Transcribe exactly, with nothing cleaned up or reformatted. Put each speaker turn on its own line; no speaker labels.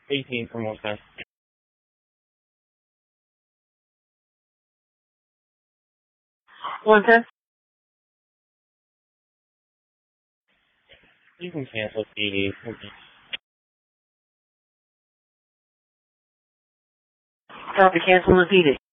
eighteen from one ten.
one ten?
You can cancel P D.
Copy, cancel the P D.